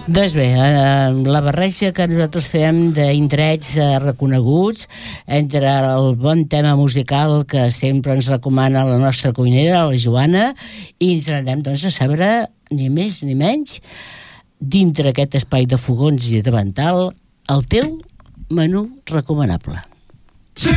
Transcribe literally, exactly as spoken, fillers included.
Doncs bé, eh, la barreja que nosaltres fem d'indrets eh, reconeguts entre el bon tema musical que sempre ens recomana la nostra cuinera, la Joana, i ens anem doncs, a saber ni més ni menys dintre aquest espai de fogons i de davantal el teu menú recomanable.